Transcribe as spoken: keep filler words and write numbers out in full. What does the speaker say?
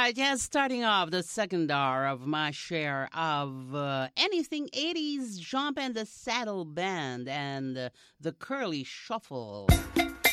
right, yes, starting off the second hour of my share of uh, anything eighties, Jump and the Saddle Band and uh, the Curly Shuffle.